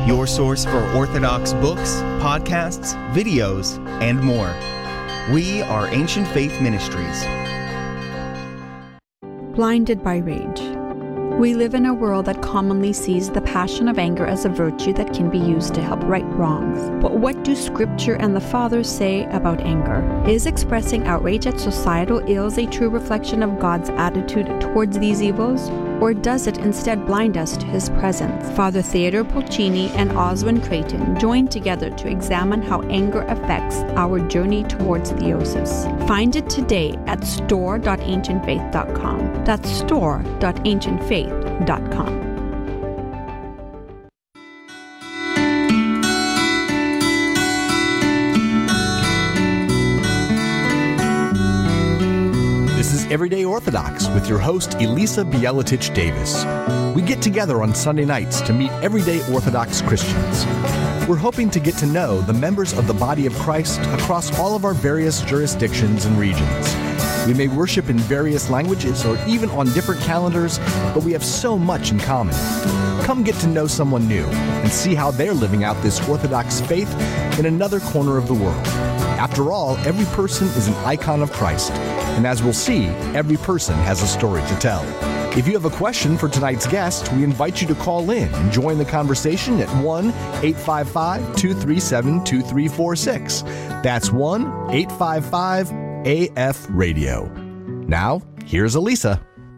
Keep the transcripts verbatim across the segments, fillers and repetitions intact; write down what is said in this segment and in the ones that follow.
your source for Orthodox books, podcasts, videos, and more. We are Ancient Faith Ministries. Blinded by rage. We live in a world that commonly sees the passion of anger as a virtue that can be used to help right wrongs. But what do Scripture and the Fathers say about anger? Is expressing outrage at societal ills a true reflection of God's attitude towards these evils? Or does it instead blind us to His presence? Father Theodore Pulcini and Oswin Creighton join together to examine how anger affects our journey towards theosis. Find it today at store dot ancient faith dot com. That's store dot ancient faith dot com. This is Everyday Orthodox with your host, Elisa Bielatich Davis. We get together on Sunday nights to meet everyday Orthodox Christians. We're hoping to get to know the members of the body of Christ across all of our various jurisdictions and regions. We may worship in various languages or even on different calendars, but we have so much in common. Come get to know someone new and see how they're living out this Orthodox faith in another corner of the world. After all, every person is an icon of Christ. And as we'll see, every person has a story to tell. If you have a question for tonight's guest, we invite you to call in and join the conversation at one eight five five, two three seven, two three four six. That's one eight five five A F radio. Now, here's Elisa.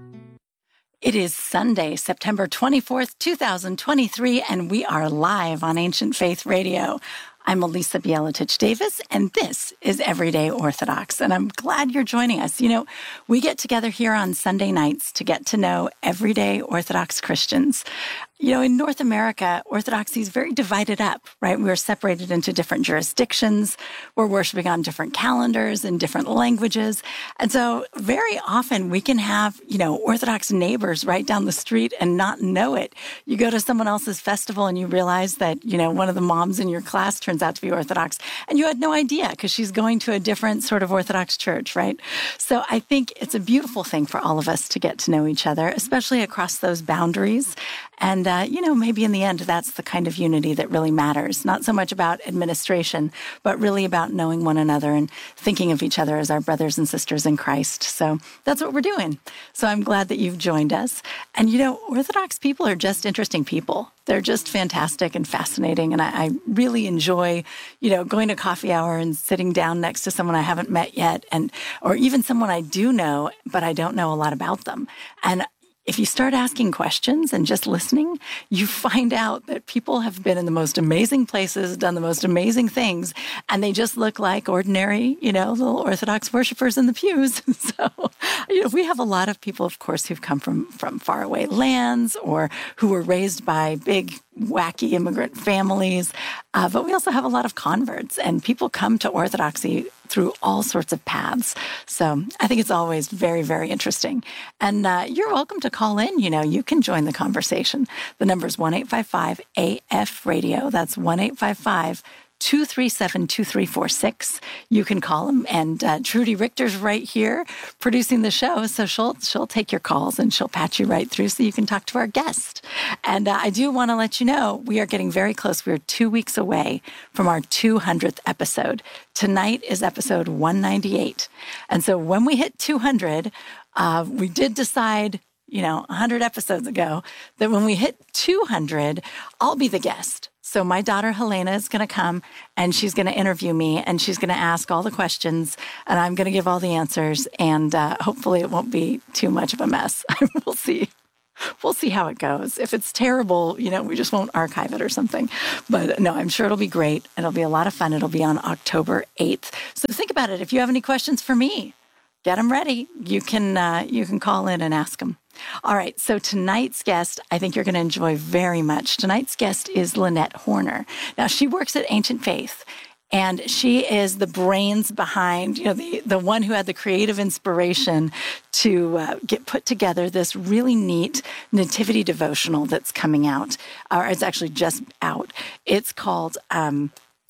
It is Sunday, September twenty-fourth, twenty twenty-three, and we are live on Ancient Faith Radio. I'm Elisa Bielatich Davis, and this is Everyday Orthodox, and I'm glad you're joining us. You know, we get together here on Sunday nights to get to know everyday Orthodox Christians. You know, in North America, Orthodoxy is very divided up, right? We're separated into different jurisdictions. We're worshiping on different calendars and different languages. And so very often we can have, you know, Orthodox neighbors right down the street and not know it. You go to someone else's festival and you realize that, you know, one of the moms in your class turns out to be Orthodox, and you had no idea because she's going to a different sort of Orthodox church, right? So I think it's a beautiful thing for all of us to get to know each other, especially across those boundaries. And, uh, you know, maybe in the end, that's the kind of unity that really matters. Not so much about administration, but really about knowing one another and thinking of each other as our brothers and sisters in Christ. So that's what we're doing. So I'm glad that you've joined us. And, you know, Orthodox people are just interesting people. They're just fantastic and fascinating. And I, I really enjoy, you know, going to coffee hour and sitting down next to someone I haven't met yet, and or even someone I do know, but I don't know a lot about them. And if you start asking questions and just listening, you find out that people have been in the most amazing places, done the most amazing things, and they just look like ordinary, you know, little Orthodox worshipers in the pews. So, you know, we have a lot of people, of course, who've come from, from faraway lands or who were raised by big, wacky immigrant families. Uh, but we also have a lot of converts, and people come to Orthodoxy through all sorts of paths. So I think it's always very, very interesting. And uh, you're welcome to call in. You know, you can join the conversation. The number is one eight five five A F radio. That's one eight five five two three seven, two three four six. You can call them. And uh, Trudy Richter's right here producing the show. So she'll she'll take your calls and she'll patch you right through so you can talk to our guest. And uh, I do want to let you know we are getting very close. We're two weeks away from our two hundredth episode. Tonight is episode one ninety-eight. And so when we hit two hundred, uh, we did decide, you know, one hundred episodes ago, that when we hit two hundred, I'll be the guest. So my daughter Helena is going to come and she's going to interview me and she's going to ask all the questions and I'm going to give all the answers, and uh, hopefully it won't be too much of a mess. We'll see. We'll see how it goes. If it's terrible, you know, we just won't archive it or something. But no, I'm sure it'll be great. It'll be a lot of fun. It'll be on October eighth. So think about it. If you have any questions for me, get them ready. You can uh, you can call in and ask them. All right, so tonight's guest, I think you're going to enjoy very much. Tonight's guest is Lynette Horner. Now, she works at Ancient Faith, and she is the brains behind, you know, the, the one who had the creative inspiration to uh, get put together this really neat nativity devotional that's coming out, or it's actually just out. It's called um,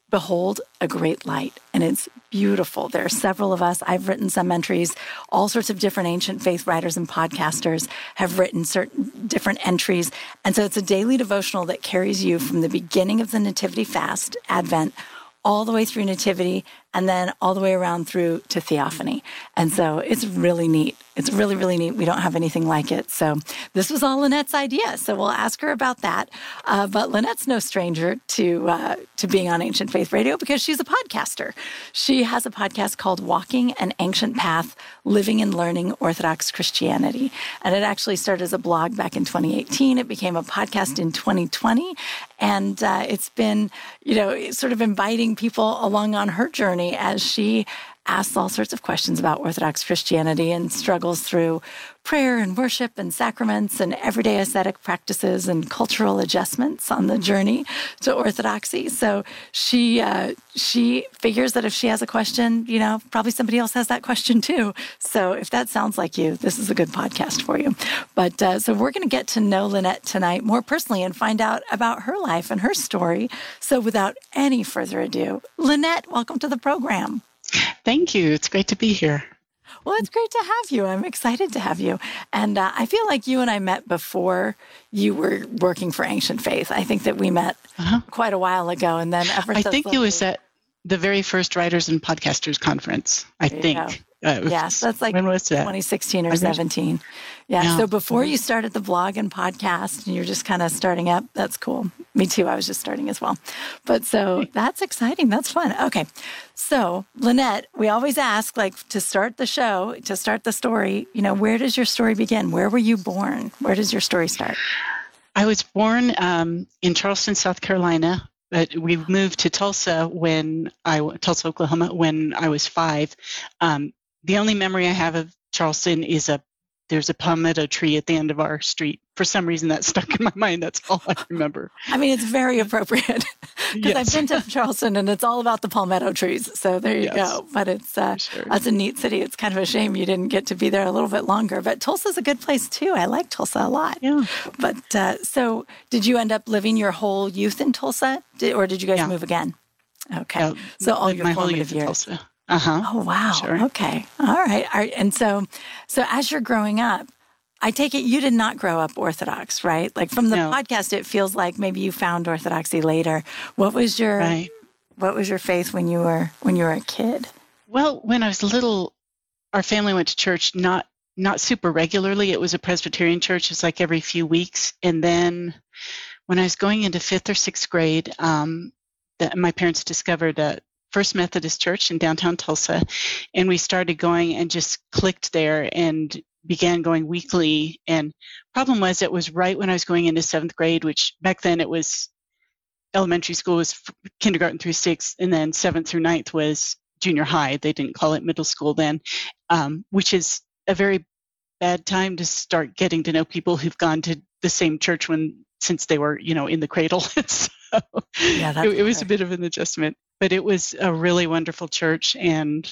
Behold a Great Light, and it's beautiful. There are several of us. I've written some entries. All sorts of different ancient faith writers and podcasters have written certain different entries. And so it's a daily devotional that carries you from the beginning of the Nativity Fast, Advent, all the way through Nativity, and then all the way around through to Theophany. And so it's really neat. It's really, really neat. We don't have anything like it. So this was all Lynette's idea. So we'll ask her about that. Uh, but Lynette's no stranger to uh, to being on Ancient Faith Radio because she's a podcaster. She has a podcast called Walking an Ancient Path, Living and Learning Orthodox Christianity. And it actually started as a blog back in twenty eighteen. It became a podcast in twenty twenty. And uh, it's been, you know, sort of inviting people along on her journey as she asks all sorts of questions about Orthodox Christianity and struggles through prayer and worship and sacraments and everyday ascetic practices and cultural adjustments on the journey to Orthodoxy. So she uh, she figures that if she has a question, you know, probably somebody else has that question too. So if that sounds like you, this is a good podcast for you. But uh, so we're going to get to know Lynette tonight more personally and find out about her life and her story. So without any further ado, Lynette, welcome to the program. Thank you. It's great to be here. Well, it's great to have you. I'm excited to have you. And uh, I feel like you and I met before you were working for Ancient Faith. I think that we met uh-huh. quite a while ago. And then ever I so think slowly, it was at the very first Writers and Podcasters Conference, I think. Uh, yes, that's like when was that? twenty sixteen or seventeen. Yeah, yeah. So before you started the blog and podcast and you're just kind of starting up, that's cool. Me too. I was just starting as well. But so that's exciting. That's fun. Okay. So Lynette, we always ask, like, to start the show, to start the story, you know, where does your story begin? Where were you born? Where does your story start? I was born um, in Charleston, South Carolina. But we moved to Tulsa when I Tulsa, Oklahoma, when I was five. Um, the only memory I have of Charleston is a there's a palmetto tree at the end of our street. For some reason, that stuck in my mind. That's all I remember. I mean, it's very appropriate because yes. I've been to Charleston and it's all about the palmetto trees. So there you yes. go. But it's uh, sure. that's a neat city. It's kind of a shame you didn't get to be there a little bit longer. But Tulsa's a good place too. I like Tulsa a lot. Yeah. But uh, so did you end up living your whole youth in Tulsa, did, or did you guys yeah. move again? Okay. Yeah, so all your my formative whole years. In Tulsa. Uh-huh. Oh, wow. Sure. Okay. All right. All right. And so, so as you're growing up, I take it you did not grow up Orthodox, right? Like from the no. podcast, it feels like maybe you found Orthodoxy later. What was your right. What was your faith when you were when you were a kid? Well, when I was little, our family went to church not not super regularly. It was a Presbyterian church. It's like every few weeks. And then when I was going into fifth or sixth grade, um, that my parents discovered a First Methodist Church in downtown Tulsa, and we started going and just clicked there and began going weekly. And problem was, it was right when I was going into seventh grade, which back then it was elementary school was kindergarten through sixth, and then seventh through ninth was junior high. They didn't call it middle school then, um, which is a very bad time to start getting to know people who've gone to the same church when since they were, you know, in the cradle. So yeah, that's it, it was a bit of an adjustment, but it was a really wonderful church, and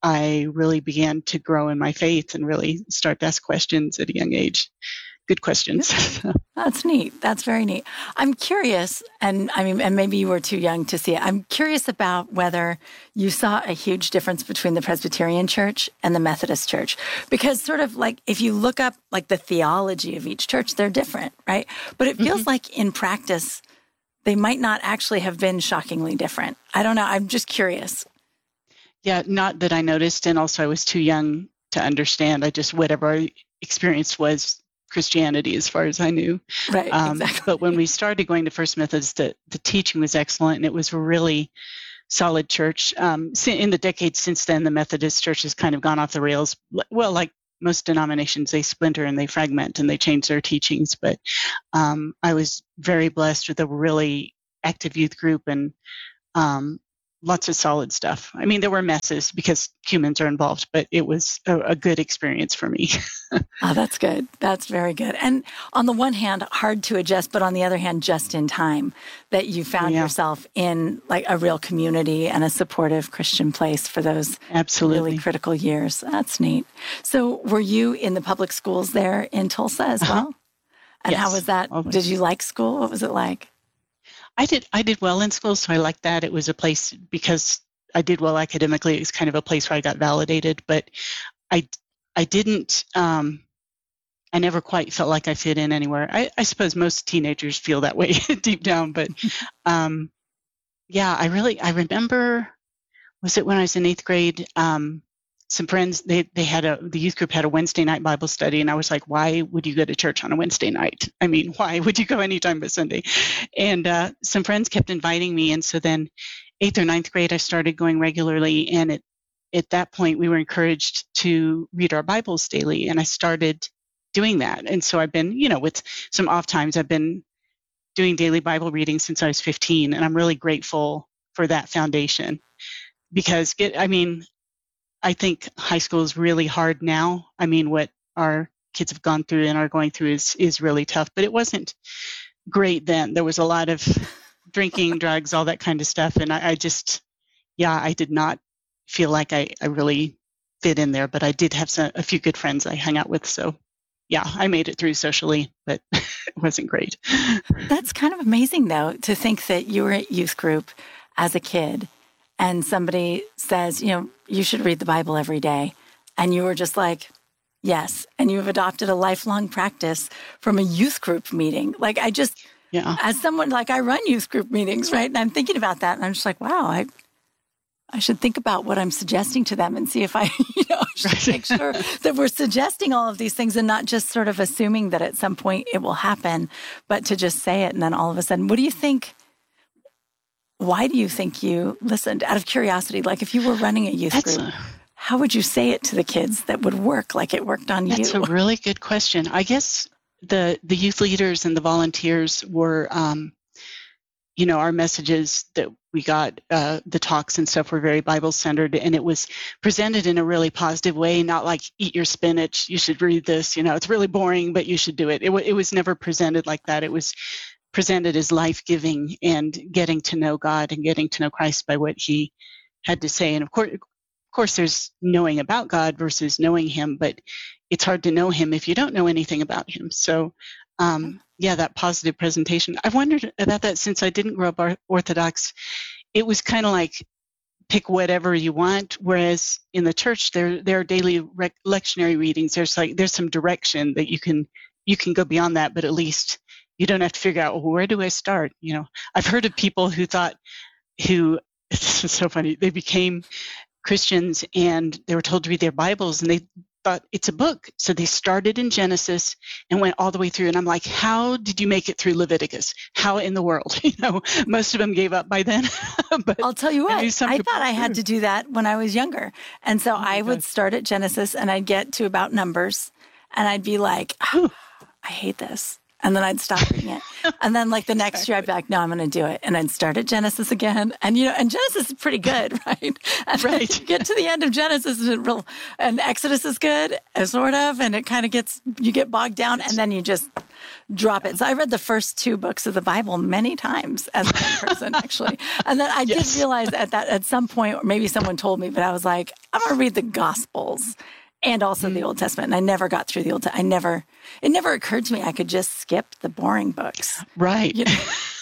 I really began to grow in my faith and really start to ask questions at a young age. Good questions. That's neat. That's very neat. I'm curious, and I mean, and maybe you were too young to see it. I'm curious about whether you saw a huge difference between the Presbyterian Church and the Methodist Church, because sort of like if you look up like the theology of each church, they're different, right? But it feels mm-hmm. like in practice, they might not actually have been shockingly different. I don't know. I'm just curious. Yeah, not that I noticed, and also I was too young to understand. I just, whatever I experienced was Christianity as far as I knew. Right, um, exactly. But when we started going to First Methodist, the, the teaching was excellent, and it was a really solid church. Um, in the decades since then, the Methodist Church has kind of gone off the rails. Well, like most denominations, they splinter and they fragment and they change their teachings. But um, I was very blessed with a really active youth group and um, lots of solid stuff. I mean, there were messes because humans are involved, but it was a, a good experience for me. Oh, that's good. That's very good. And on the one hand, hard to adjust, but on the other hand, just in time that you found yeah. yourself in like a real community and a supportive Christian place for those absolutely really critical years. That's neat. So were you in the public schools there in Tulsa as well? Uh-huh. And yes, how was that? always. Did you like school? What was it like? I did I did well in school, so I liked that. It was a place, because I did well academically, it was kind of a place where I got validated, but I, I didn't, um, I never quite felt like I fit in anywhere. I, I suppose most teenagers feel that way deep down, but um, yeah, I really, I remember, was it when I was in eighth grade, um, some friends, they, they had a, the youth group had a Wednesday night Bible study, and I was like, why would you go to church on a Wednesday night? I mean, why would you go anytime but Sunday? And uh, some friends kept inviting me, and so then eighth or ninth grade, I started going regularly, and it, at that point, we were encouraged to read our Bibles daily, and I started doing that. And so I've been, you know, with some off times, I've been doing daily Bible reading since I was fifteen, and I'm really grateful for that foundation, because, get, I mean, I think high school is really hard now. I mean, what our kids have gone through and are going through is is really tough, but it wasn't great then. There was a lot of drinking, drugs, all that kind of stuff, and I, I just, yeah, I did not feel like I, I really fit in there, but I did have some, a few good friends I hung out with, so yeah, I made it through socially, but it wasn't great. That's kind of amazing, though, to think that you were at youth group as a kid, and somebody says, you know, you should read the Bible every day. And you were just like, yes. And you've adopted a lifelong practice from a youth group meeting. Like, I just, yeah. as someone, like, I run youth group meetings, right? And I'm thinking about that, and I'm just like, wow, I I should think about what I'm suggesting to them and see if I, you know, should right. make sure that we're suggesting all of these things and not just sort of assuming that at some point it will happen, but to just say it. And then all of a sudden, what do you think? Why do you think you listened? Out of curiosity, like if you were running a youth That's group, a, how would you say it to the kids that would work like it worked on that's you? That's a really good question. I guess the the youth leaders and the volunteers were, um, you know, our messages that we got, uh, the talks and stuff were very Bible-centered, and it was presented in a really positive way, not like, eat your spinach, you should read this, you know, it's really boring, but you should do it. It, w- it was never presented like that. It was presented as life-giving and getting to know God and getting to know Christ by what he had to say. And of course, of course, there's knowing about God versus knowing him, but it's hard to know him if you don't know anything about him. So, um, yeah, that positive presentation. I've wondered about that since I didn't grow up Orthodox. It was kind of like pick whatever you want, whereas in the church there there are daily rec- lectionary readings. There's like there's some direction that you can you can go beyond that, but at least you don't have to figure out, well, where do I start? You know, I've heard of people who thought who this is so funny. They became Christians and they were told to read their Bibles, and they thought it's a book. So they started in Genesis and went all the way through. And I'm like, how did you make it through Leviticus? How in the world? You know, most of them gave up by then. But I'll tell you what, I, I thought I had through. to do that when I was younger. And so oh I would God. start at Genesis and I'd get to about Numbers and I'd be like, oh, I hate this. And then I'd stop reading it. And then like the next year I'd be like, no, I'm going to do it. And I'd start at Genesis again. And, you know, and Genesis is pretty good, right? And right. You get to the end of Genesis and, real, and Exodus is good, sort of. And it kind of gets, you get bogged down and then you just drop it. So I read the first two books of the Bible many times as a young person, actually. And then I yes. did realize at that, at some point, or maybe someone told me, but I was like, I'm going to read the Gospels. And also the Old Testament. And I never got through the Old Testament. I never, it never occurred to me I could just skip the boring books. Right. You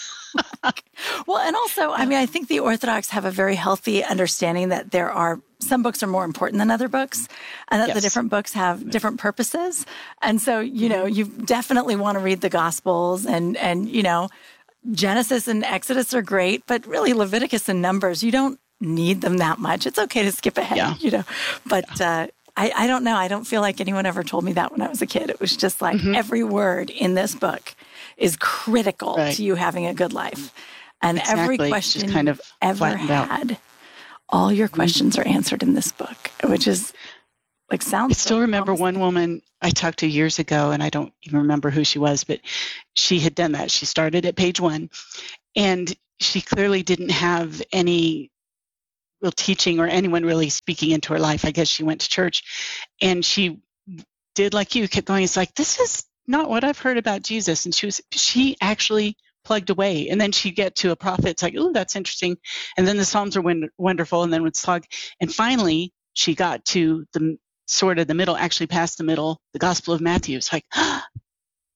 know? Well, and also, I mean, I think the Orthodox have a very healthy understanding that there are, some books are more important than other books, and that yes. the different books have different purposes. And so, you know, you definitely want to read the Gospels and, and, you know, Genesis and Exodus are great, but really Leviticus and Numbers, you don't need them that much. It's okay to skip ahead, yeah. you know, but, yeah. uh, I, I don't know. I don't feel like anyone ever told me that when I was a kid. It was just like mm-hmm. every word in this book is critical right. to you having a good life. And exactly. every question just kind of you ever had, out. all your questions mm-hmm. are answered in this book, which is like sounds. I still so remember promising. One woman I talked to years ago, and I don't even remember who she was, but she had done that. She started at page one, and she clearly didn't have any real teaching or anyone really speaking into her life. I guess she went to church and she did like you, kept going. It's like, this is not what I've heard about Jesus. And she was, she actually plugged away. And then she'd get to a prophet. It's like, oh, that's interesting. And then the Psalms are win- wonderful. And then would slog. And finally she got to the sort of the middle, actually past the middle, the Gospel of Matthew. It's like, ah,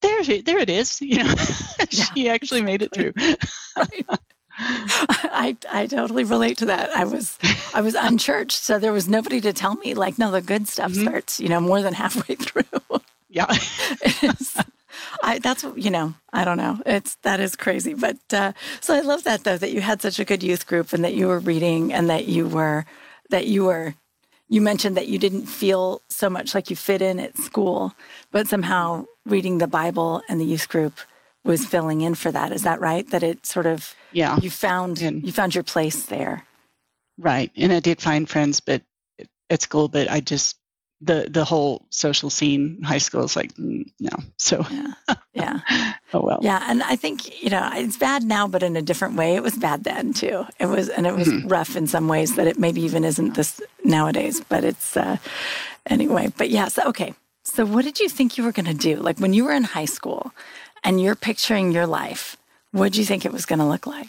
there, there it is. You know, she Yeah, actually made it through. right. I I totally relate to that. I was I was unchurched, so there was nobody to tell me like, no, the good stuff Mhm. starts, you know, more than halfway through. Yeah. It's, I that's you know I don't know. It's that is crazy, but uh, so I love that though that you had such a good youth group and that you were reading and that you were that you were you mentioned that you didn't feel so much like you fit in at school, but somehow reading the Bible and the youth group was filling in for that. Is that right? That it sort of Yeah. you found And- you found your place there. Right. And I did find friends, but at school, but I just, the, the whole social scene in high school is like, mm, no. So, Yeah, yeah, oh well. yeah. And I think you know it's bad now, but in a different way. It was bad then too. It was, and it was Mhm. rough in some ways that it maybe even isn't this nowadays. But it's uh, anyway. But yeah. So okay. So what did you think you were going to do? Like when you were in high school, and you're picturing your life, what did you think it was going to look like?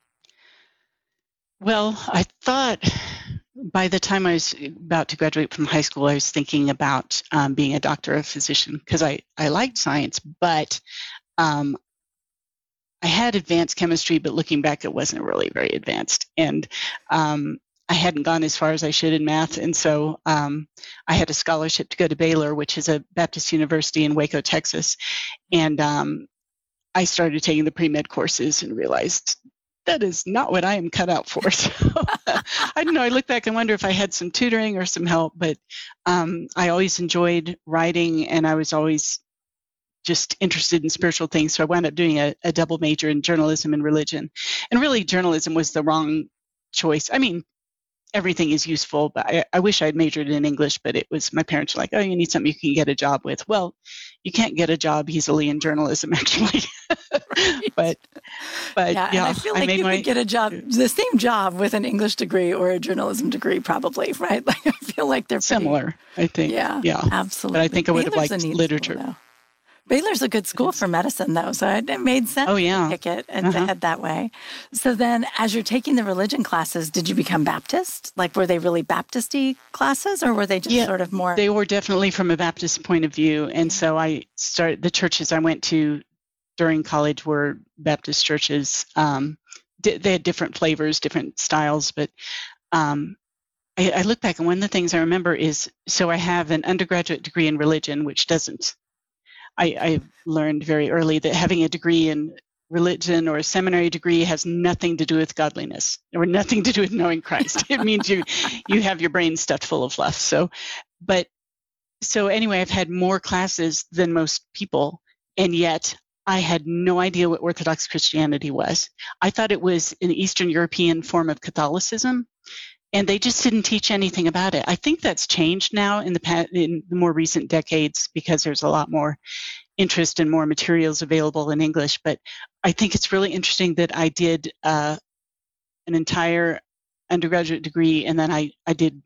Well, I thought by the time I was about to graduate from high school, I was thinking about um, being a doctor of physician because I, I liked science, but um, I had advanced chemistry, but looking back, it wasn't really very advanced. And um, I hadn't gone as far as I should in math. And so um, I had a scholarship to go to Baylor, which is a Baptist university in Waco, Texas. And um, I started taking the pre-med courses and realized that is not what I am cut out for. So I don't know. I look back and wonder if I had some tutoring or some help, but um, I always enjoyed writing and I was always just interested in spiritual things. So I wound up doing a, a double major in journalism and religion. And really, journalism was the wrong choice. I mean, everything is useful, but I, I wish I'd majored in English, but it was, my parents were like, oh, you need something you can get a job with. Well, you can't get a job easily in journalism, actually. Right. but, but Yeah, yeah, and I feel like made you my, could get a job, the same job with an English degree or a journalism degree, probably, right? Like I feel like they're pretty, similar, I think. Yeah, Yeah. absolutely. But I think I would have Baylor's a liked neat literature. school, though. Baylor's a good school for medicine, though, so it, it made sense Oh, yeah. to pick it and to Uh-huh. head that way. So then, as you're taking the religion classes, did you become Baptist? Like, were they really Baptist-y classes, or were they just Yeah, sort of more? They were definitely from a Baptist point of view. And so I started, the churches I went to during college were Baptist churches. Um, di- they had different flavors, different styles, but um, I, I look back and one of the things I remember is, so I have an undergraduate degree in religion, which doesn't, I, I learned very early that having a degree in religion or a seminary degree has nothing to do with godliness or nothing to do with knowing Christ. It means you you have your brain stuffed full of fluff. So, but so anyway, I've had more classes than most people, and yet I had no idea what Orthodox Christianity was. I thought it was an Eastern European form of Catholicism, and they just didn't teach anything about it. I think that's changed now in the past, in the more recent decades because there's a lot more interest and more materials available in English. But I think it's really interesting that I did uh, an entire undergraduate degree, and then I, I did,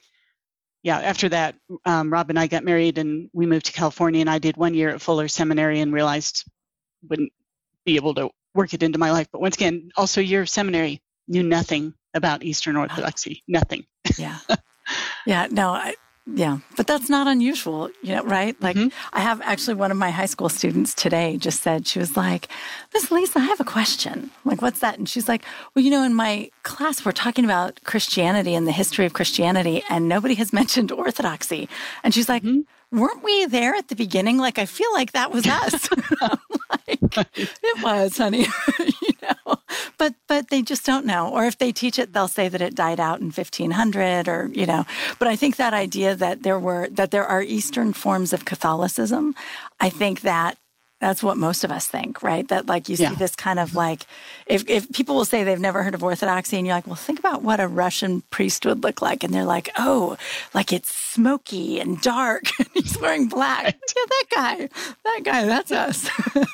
yeah, after that, um, Rob and I got married and we moved to California, and I did one year at Fuller Seminary and realized wouldn't be able to work it into my life. But once again, also a year of seminary, knew nothing about Eastern Orthodoxy, nothing. Yeah. Yeah. No, I, yeah. But that's not unusual, you know, right? Like, Mhm. I have actually one of my high school students today just said, she was like, Miss Lisa, I have a question. I'm like, what's that? And she's like, well, you know, in my class, we're talking about Christianity and the history of Christianity, and nobody has mentioned Orthodoxy. And she's like, Mhm. weren't we there at the beginning? Like, I feel like that was us. I'm like, it was, honey. you know, but but they just don't know. Or if they teach it, they'll say that it died out in fifteen hundred, or you know. But I think that idea that there were that there are Eastern forms of Catholicism, I think that that's what most of us think, right? That like you see Yeah. this kind of like, if, if people will say they've never heard of Orthodoxy and you're like, well, think about what a Russian priest would look like. And they're like, oh, like it's smoky and dark and he's wearing black. Right. Yeah, that guy, that guy, that's us.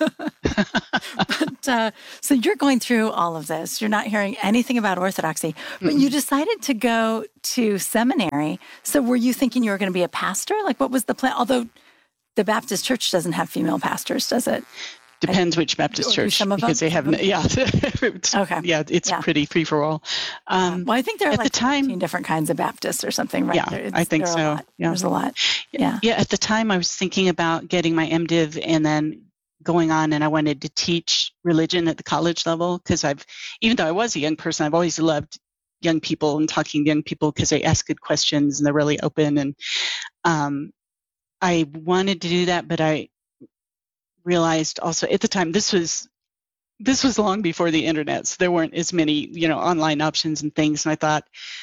but uh, so you're going through all of this. You're not hearing anything about Orthodoxy, but Mm-mm. you decided to go to seminary. So were you thinking you were going to be a pastor? Like what was the plan? Although the Baptist church doesn't have female pastors, does it? Depends which Baptist Or do church, some of because them? they have, Some no, yeah, it's, Okay. yeah, it's Yeah. pretty free for all. Um, Well, I think there are at like the time- fifteen different kinds of Baptists or something, right? Yeah, There- it's- I think there are a so. lot. Yeah. There's a lot. Yeah. Yeah, at the time I was thinking about getting my MDiv and then going on, and I wanted to teach religion at the college level because I've, even though I was a young person, I've always loved young people and talking to young people because they ask good questions and they're really open. And um, I wanted to do that, but I realized also at the time this was this was long before the internet, so there weren't as many, you know, online options and things. And I thought,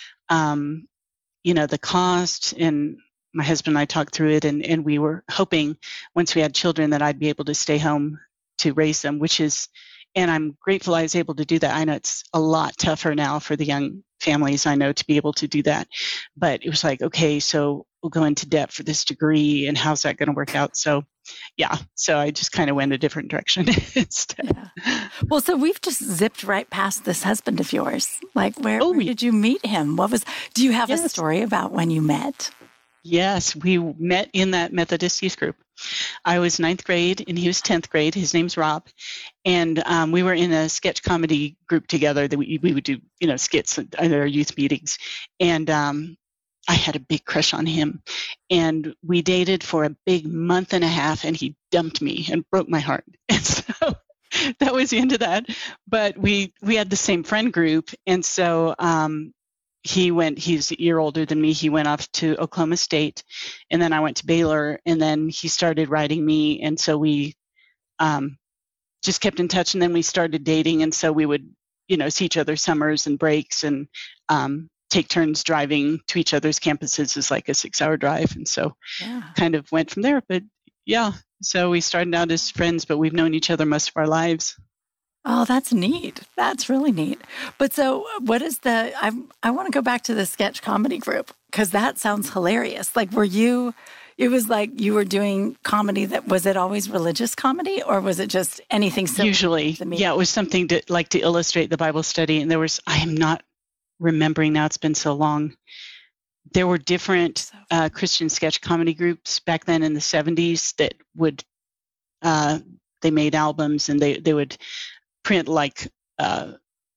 um, you know, the cost, and my husband and I talked through it, and, and we were hoping once we had children that I'd be able to stay home to raise them, which is, and I'm grateful I was able to do that. I know it's a lot tougher now for the young families I know to be able to do that. But it was like, okay, so we'll go into debt for this degree, and how's that going to work out? So, yeah, so I just kind of went a different direction instead. Yeah. Well, so we've just zipped right past this husband of yours. Like, where, Oh, where we- did you meet him? What was, do you have a Yes. story about when you met? Yes, we met in that Methodist youth group. I was ninth grade and he was tenth grade. His name's Rob. And um, we were in a sketch comedy group together that we, we would do, you know, skits at our youth meetings. And um, I had a big crush on him. And we dated for a big month and a half, and he dumped me and broke my heart. And so that was the end of that. But we, we had the same friend group. And so um, he went, he's a year older than me. He went off to Oklahoma State, and then I went to Baylor, and then he started writing me. And so we um, just kept in touch, and then we started dating. And so we would, you know, see each other summers and breaks, and um, take turns driving to each other's campuses. Is like a six hour drive. And so Yeah. kind of went from there. But yeah, so we started out as friends, but we've known each other most of our lives. Oh, that's neat. That's really neat. But so what is the, I I want to go back to the sketch comedy group, because that sounds hilarious. Like, were you, it was like you were doing comedy that, was it always religious comedy, or was it just anything similar? Usually, to me? yeah, it was something to like to illustrate the Bible study. And there was, I am not remembering now, it's been so long. There were different uh, Christian sketch comedy groups back then in the seventies that would, uh, they made albums, and they, they would print like uh,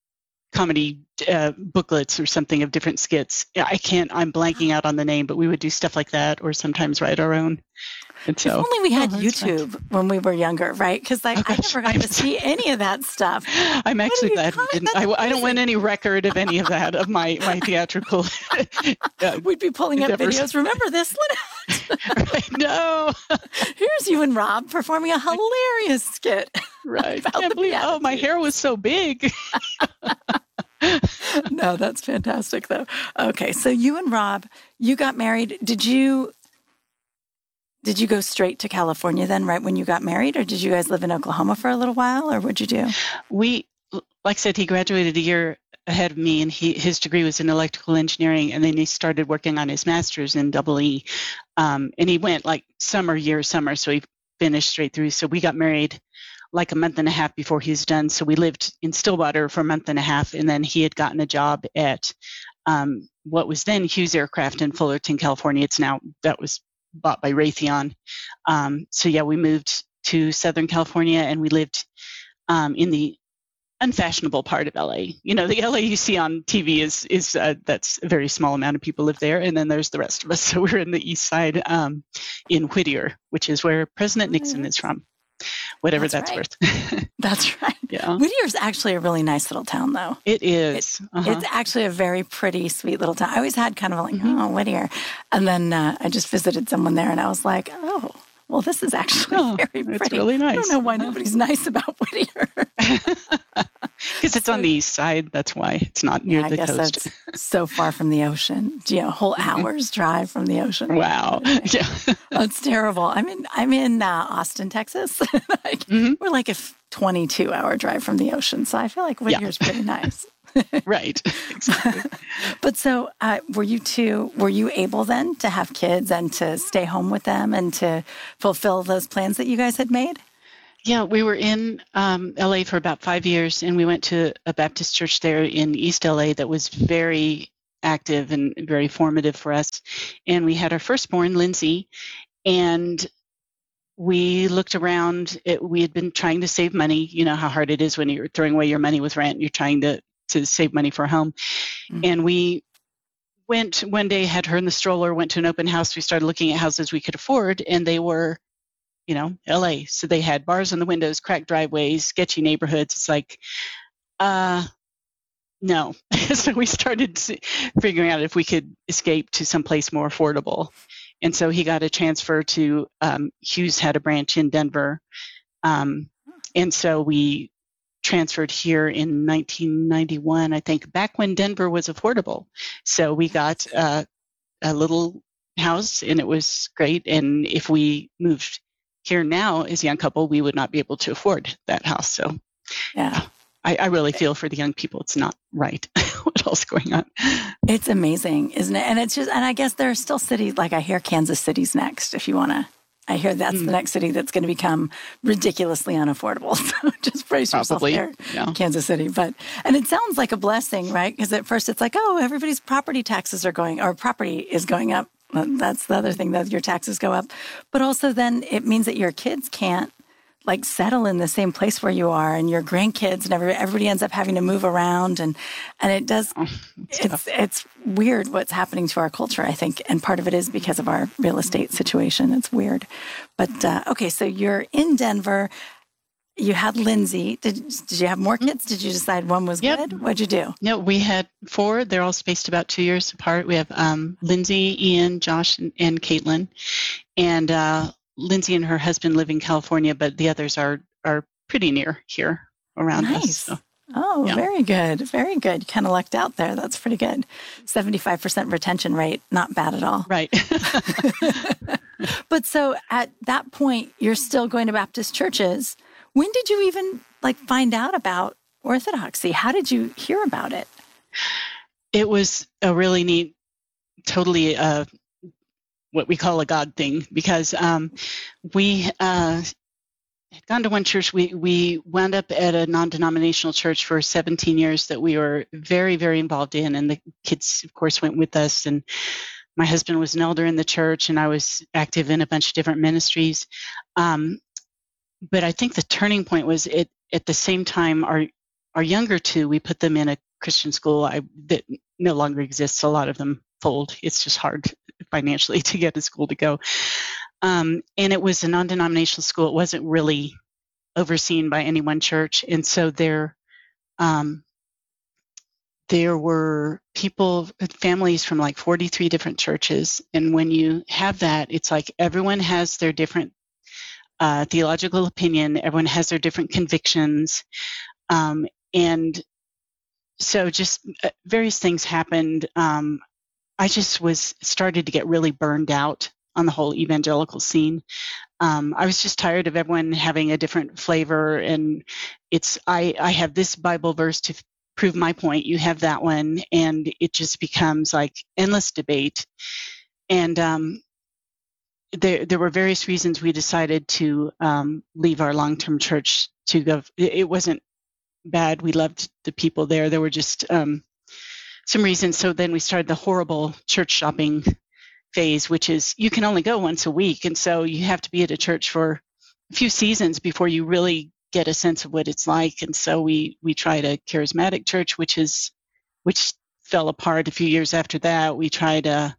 comedy uh, booklets or something of different skits. Yeah, I can't, I'm blanking out on the name, but we would do stuff like that, or sometimes write our own. And If so, only we had Oh, that's fun. YouTube when we were younger, right? Because like, Oh, I gosh, never got I'm to see any of that stuff. I'm actually you glad we call it? didn't. That's I, I don't want amazing. any record of any of that, of my, my theatrical. uh, We'd be pulling up endeavors. videos. Remember this, Lynette? right, no, Here's you and Rob performing a hilarious skit. right. About Can't the believe, oh, my Beatitudes. hair was so big. No, that's fantastic, though. Okay, so you and Rob, you got married. Did you did you go straight to California then, right when you got married, or did you guys live in Oklahoma for a little while, or what'd you do? We, like I said, he graduated a year ahead of me, and he his degree was in electrical engineering, and then he started working on his master's in double E. Um, and he went like summer, year, summer, so he finished straight through. So we got married like a month and a half before he was done. So we lived in Stillwater for a month and a half, and then he had gotten a job at um, what was then Hughes Aircraft in Fullerton, California. It's now, that was bought by Raytheon. Um, so yeah, we moved to Southern California, and we lived um, in the unfashionable part of L A. You know, the L A you see on T V is is uh, that's a very small amount of people live there, and then there's the rest of us. So we're in the East Side, um, in Whittier, which is where President Nixon is from. Whatever That's that's, right. worth. That's right. Yeah, Whittier's actually a really nice little town, though. it is. Uh-huh. It's actually a very pretty, sweet little town. I always had kind of like, Mhm. oh, Whittier. And then uh, I just visited someone there, and I was like, oh, well, this is actually Oh, very it's pretty. really I nice. don't know why nobody's nice about Whittier. Because it's on the east side. That's why it's not near Yeah, I the guess coast. that's so far from the ocean. You know, a whole hour's drive from the ocean. Wow. Yeah. That's terrible. I'm in I'm in uh, Austin, Texas. Like, Mhm. We're like a twenty-two hour drive from the ocean, so I feel like Whittier's pretty nice. Right. Exactly. But so, uh, were you two? Were you able then to have kids and to stay home with them and to fulfill those plans that you guys had made? Yeah, we were in um, L A for about five years, and we went to a Baptist church there in East L A that was very active and very formative for us. And we had our firstborn, Lindsay, and we looked around. It, we had been trying to save money. You know how hard it is when you're throwing away your money with rent. You're trying to, to save money for a home. Mm. And we went one day, had her in the stroller, went to an open house. We started looking at houses we could afford, and they were you know, L A. So they had bars on the windows, cracked driveways, sketchy neighborhoods. It's like, uh, no. So we started figuring out if we could escape to someplace more affordable. And so he got a transfer to, um, Hughes had a branch in Denver. Um, and so we transferred here in nineteen ninety-one, I think, back when Denver was affordable. So we got uh, a little house, and it was great. And if we moved here now as a young couple, we would not be able to afford that house. So Yeah. I, I really feel for the young people. It's not right what else is going on. It's amazing, isn't it? And it's just, and I guess there are still cities, like I hear Kansas City's next, if you want to. I hear that's mm. the next city that's going to become ridiculously unaffordable. So just brace Probably, yourself there, yeah. Kansas City. But, and it sounds like a blessing, right? Because at first it's like, oh, everybody's property taxes are going, or property is going up. Well, that's the other thing, that your taxes go up. But also then it means that your kids can't like settle in the same place where you are, and your grandkids and every, everybody ends up having to move around, and and it does oh, it's it's it's weird what's happening to our culture, I think, and part of it is because of our real estate situation. It's weird. But uh, okay, so you're in Denver. You had Lindsay. Did did you have more kids? Did you decide one was yep. good? What'd you do? No, we had four. They're all spaced about two years apart. We have um, Lindsay, Ian, Josh, and, and Caitlin, and uh, Lindsay and her husband live in California, but the others are are pretty near here around nice. us. So, oh, yeah. very good. Very good. Kind of lucked out there. That's pretty good. seventy-five percent retention rate. Not bad at all. Right. But so at that point, you're still going to Baptist churches. When did you even like find out about Orthodoxy? How did you hear about it? It was a really neat, totally uh, what we call a God thing, because um, we uh, had gone to one church. We, we wound up at a non-denominational church for seventeen years that we were very, very involved in. And the kids, of course, went with us. And my husband was an elder in the church, and I was active in a bunch of different ministries. Um, but I think the turning point was it, at the same time, our our younger two, we put them in a Christian school I, that no longer exists. A lot of them fold. It's just hard financially to get a school to go. Um, and it was a non-denominational school. It wasn't really overseen by any one church. And so there, um, there were people, families from like forty-three different churches. And when you have that, it's like everyone has their different uh, theological opinion. Everyone has their different convictions. Um, and so just uh, various things happened. Um, I just was started to get really burned out on the whole evangelical scene. Um, I was just tired of everyone having a different flavor, and it's I, I have this Bible verse to f- prove my point. You have that one, and it just becomes like endless debate. And um, there there were various reasons we decided to um, leave our long-term church to go. It, it wasn't bad. We loved the people there. There were just um, some reasons. So then we started the horrible church shopping phase, which is you can only go once a week. And so you have to be at a church for a few seasons before you really get a sense of what it's like. And so we, we tried a charismatic church, which is, which fell apart a few years after that. We tried a,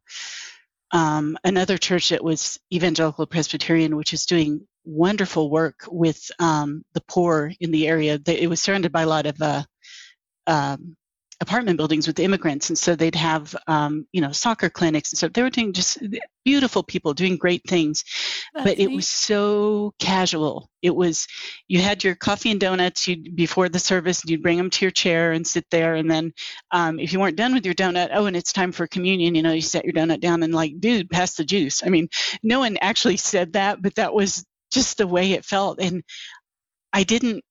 um, another church that was Evangelical Presbyterian, which is doing wonderful work with um, the poor in the area. It was surrounded by a lot of uh, um, apartment buildings with immigrants, and so they'd have um, you know soccer clinics and so they were doing just beautiful people doing great things. That's but it neat. Was so casual. It was you had your coffee and donuts you'd, before the service, and you'd bring them to your chair and sit there, and then um, if you weren't done with your donut, oh, and it's time for communion, you know, you set your donut down and like, dude, pass the juice. I mean, no one actually said that, but that was just the way it felt. And I didn't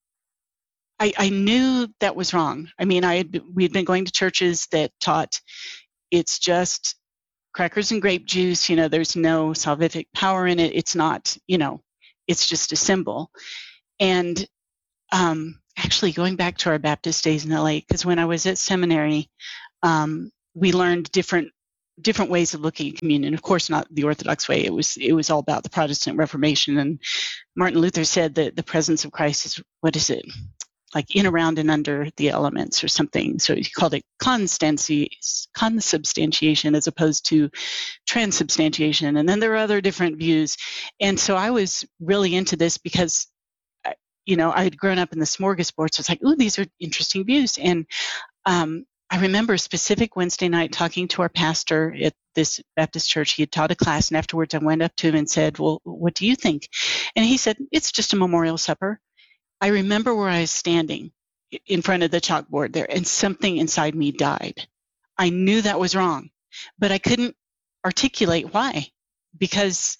I, I knew that was wrong. I mean, I had, we had been going to churches that taught it's just crackers and grape juice. You know, there's no salvific power in it. It's not, you know, it's just a symbol. And um, actually going back to our Baptist days in L A, because when I was at seminary, um, we learned different different ways of looking at communion. Of course, not the Orthodox way. It was it was all about the Protestant Reformation. And Martin Luther said that the presence of Christ is, what is it? like in, around, and under the elements or something. So he called it constancy, consubstantiation as opposed to transubstantiation. And then there are other different views. And so I was really into this because, you know, I had grown up in the smorgasbord. So it's like, ooh, these are interesting views. And um, I remember a specific Wednesday night talking to our pastor at this Baptist church. He had taught a class, and afterwards I went up to him and said, well, what do you think? And he said, it's just a memorial supper. I remember where I was standing in front of the chalkboard there, and something inside me died. I knew that was wrong, but I couldn't articulate why, because,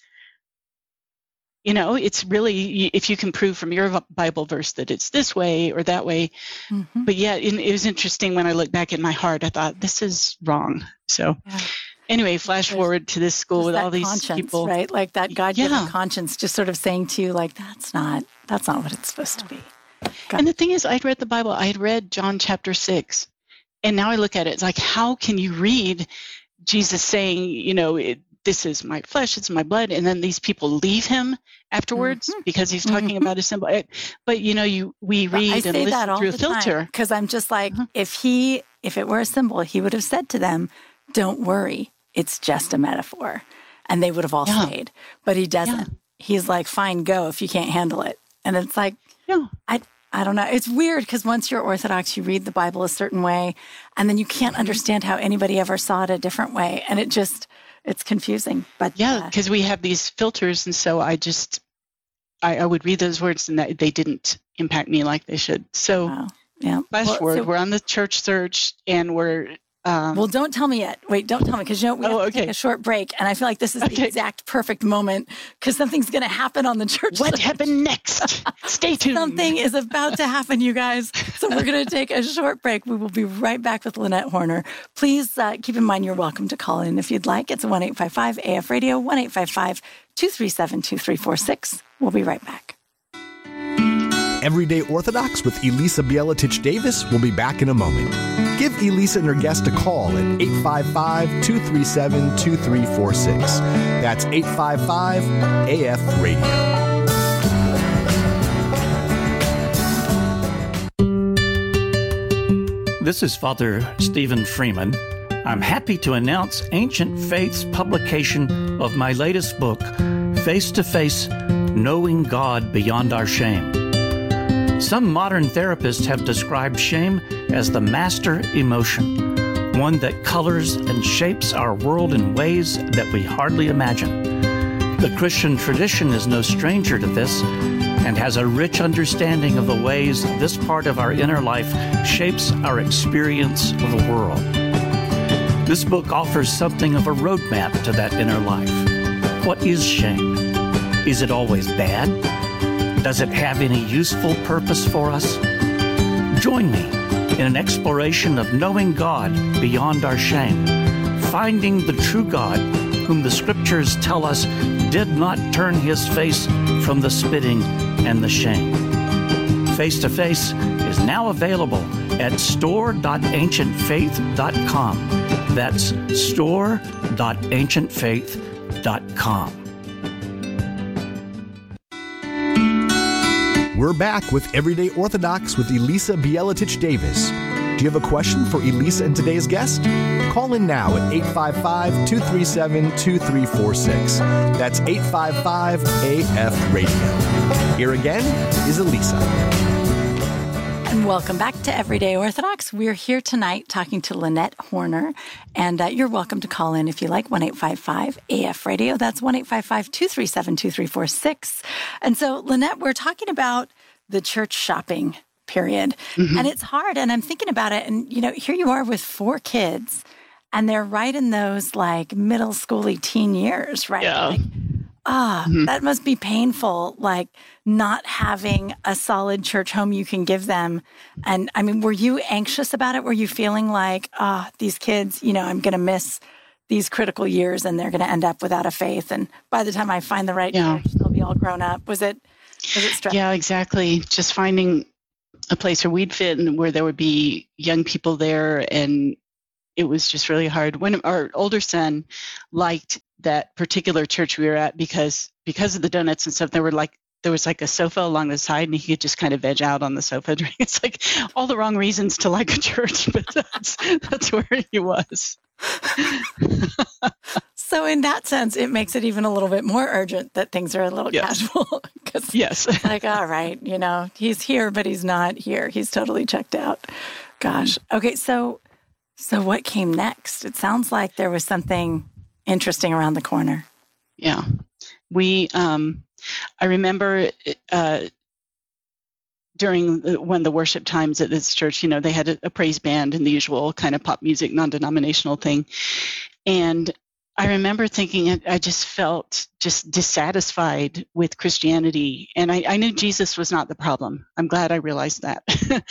you know, it's really, if you can prove from your Bible verse that it's this way or that way. Mm-hmm. But yeah, it, it was interesting when I look back in my heart, I thought, this is wrong. So yeah. Anyway, flash There's forward to this school with all these people. Right? Like that God-given yeah. conscience just sort of saying to you, like, that's not, that's not what it's supposed to be. God. And the thing is, I'd read the Bible. I had read John chapter six. And now I look at it, it's like, how can you read Jesus saying, you know, it, this is my flesh, it's my blood, and then these people leave him afterwards mm-hmm. because he's talking mm-hmm. about a symbol. But, you know, you we read and listen through a filter. Because I'm just like, mm-hmm. if he, if it were a symbol, he would have said to them, don't worry, it's just a metaphor. And they would have all yeah. stayed. But he doesn't. Yeah. He's like, fine, go if you can't handle it. And it's like, yeah. I I don't know. It's weird because once you're Orthodox, you read the Bible a certain way, and then you can't understand how anybody ever saw it a different way. And it just, it's confusing. But yeah, because uh, we have these filters. And so I just, I, I would read those words and that they didn't impact me like they should. So wow. yeah. flash well, forward, so, we're on the church search and we're, Um, well, don't tell me yet. Wait, don't tell me because you know we have oh, to okay. take a short break, and I feel like this is the okay. exact perfect moment because something's going to happen on the church. What search. happened next? Stay tuned. Something is about to happen, you guys. So we're going to take a short break. We will be right back with Lynette Horner. Please uh, keep in mind you're welcome to call in if you'd like. It's one eight five five A F radio, one eight five five, two three seven, two three four six. We'll be right back. Everyday Orthodox with Elisa Bielatich Davis will be back in a moment. Give Elisa and her guest a call at eight five five, two three seven, two three four six. That's eight five five A F radio. This is Father Stephen Freeman. I'm happy to announce Ancient Faith's publication of my latest book, Face to Face, Knowing God Beyond Our Shame. Some modern therapists have described shame as the master emotion, one that colors and shapes our world in ways that we hardly imagine. The Christian tradition is no stranger to this and has a rich understanding of the ways this part of our inner life shapes our experience of the world. This book offers something of a roadmap to that inner life. What is shame? Is it always bad? Does it have any useful purpose for us? Join me in an exploration of knowing God beyond our shame, finding the true God whom the Scriptures tell us did not turn his face from the spitting and the shame. Face to Face is now available at store dot ancient faith dot com. That's store dot ancient faith dot com. We're back with Everyday Orthodox with Elisa Bielatich Davis. Do you have a question for Elisa and today's guest? Call in now at eight five five, two three seven, two three four six. That's eight five five A F radio. Here again is Elisa. And welcome back to Everyday Orthodox. We're here tonight talking to Lynette Horner, and uh, you're welcome to call in if you like, one eight five five A F radio. That's one eight five five, two three seven, two three four six. And so, Lynette, we're talking about the church shopping period, mm-hmm. and it's hard, and I'm thinking about it, and, you know, here you are with four kids, and they're right in those, like, middle schooly teen years, right? Yeah. Like, ah, mm-hmm. that must be painful, like not having a solid church home you can give them. And I mean, were you anxious about it? Were you feeling like, ah, these kids, you know, I'm going to miss these critical years and they're going to end up without a faith. And by the time I find the right yeah. church, they'll be all grown up. Was it, was it stressful? Yeah, exactly. Just finding a place where we'd fit and where there would be young people there. And it was just really hard. When our older son liked that particular church we were at because because of the donuts and stuff, there were like there was like a sofa along the side, and he could just kind of veg out on the sofa. It's like all the wrong reasons to like a church, but that's that's where he was. So in that sense, it makes it even a little bit more urgent that things are a little yes. casual. Because yes. it's like, all right, you know, he's here, but he's not here. He's totally checked out. Gosh. Okay, so so what came next? It sounds like there was something interesting around the corner. Yeah. We, um, I remember uh, during the, when the worship times at this church, you know, they had a, a praise band and the usual kind of pop music, non-denominational thing. And I remember thinking I just felt just dissatisfied with Christianity. And I, I knew Jesus was not the problem. I'm glad I realized that.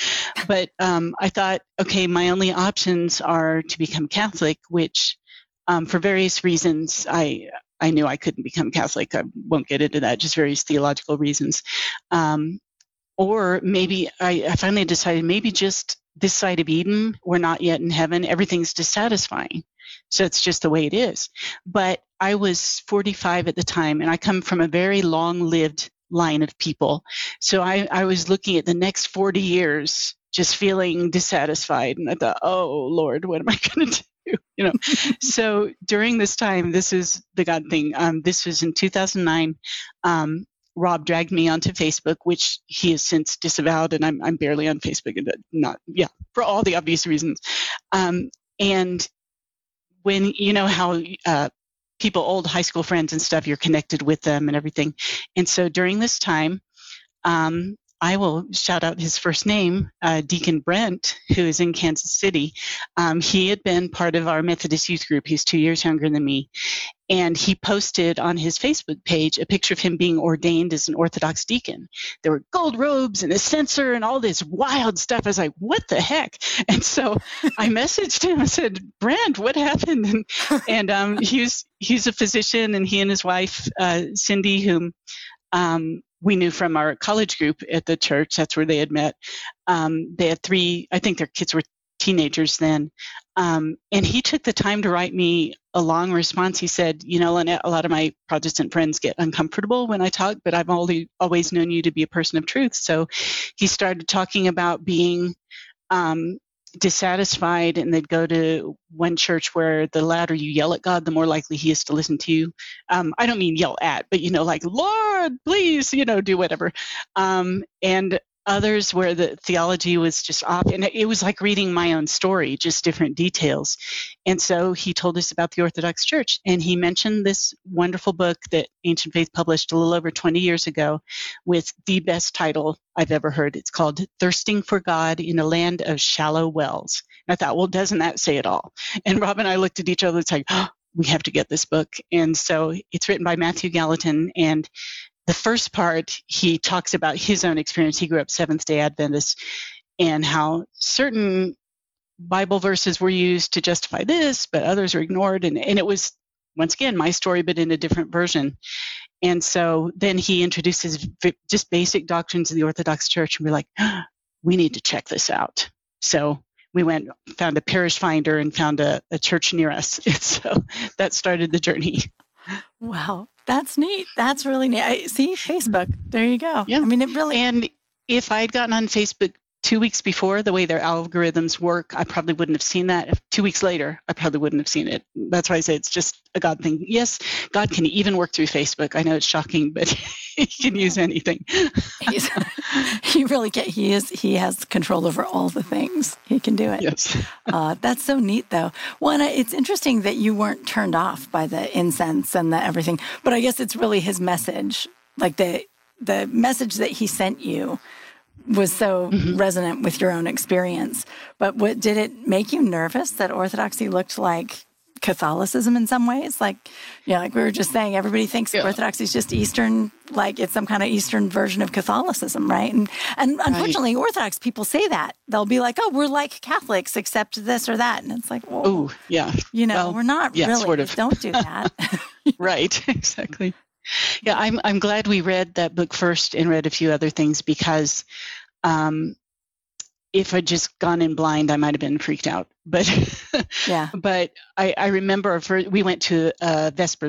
But um, I thought, okay, my only options are to become Catholic, which um, for various reasons, I I knew I couldn't become Catholic. I won't get into that, just various theological reasons. Um, or maybe I, I finally decided maybe just this side of Eden, we're not yet in heaven. Everything's dissatisfying. So it's just the way it is. But I was forty-five at the time, and I come from a very long-lived line of people. So I, I was looking at the next forty years, just feeling dissatisfied. And I thought, oh, Lord, what am I going to do? You know. So during this time, this is the God thing. Um, this was in two thousand nine. Um, Rob dragged me onto Facebook, which he has since disavowed, and I'm I'm barely on Facebook, and not yeah for all the obvious reasons. Um, and when you know how uh, people, old high school friends and stuff, you're connected with them and everything. And so during this time, um, I will shout out his first name, uh, Deacon Brent, who is in Kansas City. Um, he had been part of our Methodist youth group. He's two years younger than me. And he posted on his Facebook page a picture of him being ordained as an Orthodox deacon. There were gold robes and a censer and all this wild stuff. I was like, what the heck? And so I messaged him. I said, Brent, what happened? And, and um, he's, he's a physician, and he and his wife, uh, Cindy, whom um, we knew from our college group at the church. That's where they had met. Um, they had three, I think their kids were teenagers then. Um, and he took the time to write me a long response. He said, you know, Lynette, a lot of my Protestant friends get uncomfortable when I talk, but I've only, always known you to be a person of truth. So he started talking about being um, dissatisfied, and they'd go to one church where the louder you yell at God, the more likely he is to listen to you. Um, I don't mean yell at, but, you know, like, Lord, please, you know, do whatever. Um, and others where the theology was just off, and it was like reading my own story, just different details. And so he told us about the Orthodox Church, and he mentioned this wonderful book that Ancient Faith published a little over twenty years ago with the best title I've ever heard. It's called Thirsting for God in a Land of Shallow Wells. And I thought, well, doesn't that say it all? And Rob and I looked at each other and said, oh, we have to get this book. And so it's written by Matthew Gallatin, and the first part, he talks about his own experience. He grew up Seventh-day Adventist, and how certain Bible verses were used to justify this, but others were ignored. And, and it was, once again, my story, but in a different version. And so then he introduces just basic doctrines of the Orthodox Church, and we're like, oh, we need to check this out. So we went, found a parish finder, and found a, a church near us. And so that started the journey. Wow. That's neat. That's really neat. I, see, Facebook. There you go. Yeah. I mean, it really. And if I'd gotten on Facebook two weeks before, the way their algorithms work, I probably wouldn't have seen that. If two weeks later, I probably wouldn't have seen it. That's why I say it's just a God thing. Yes, God can even work through Facebook. I know it's shocking, but he can use anything. He's, he really can. He is. He has control over all the things. He can do it. Yes. uh, that's so neat, though. Well, it's interesting that you weren't turned off by the incense and the everything. But I guess it's really his message, like the the message that he sent you was so mm-hmm. resonant with your own experience. But what did it make you nervous that Orthodoxy looked like Catholicism in some ways? Like, you know, like we were just saying, everybody thinks yeah. Orthodoxy is just Eastern, like it's some kind of Eastern version of Catholicism, right? And and unfortunately, right. Orthodox people say that. They'll be like, oh, we're like Catholics, except this or that. And it's like, well, oh, yeah. You know, well, we're not yeah, really. Sort of. Don't do that. Right, exactly. Yeah, I'm I'm glad we read that book first and read a few other things, because um, if I'd just gone in blind, I might have been freaked out. But yeah, but I, I remember for, we went to a Vespers